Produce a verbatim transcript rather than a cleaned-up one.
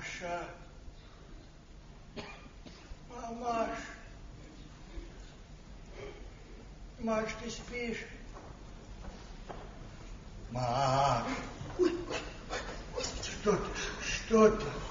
Маша. Мамаш. Маш, ты спишь? Маш. Что ты? Что ты?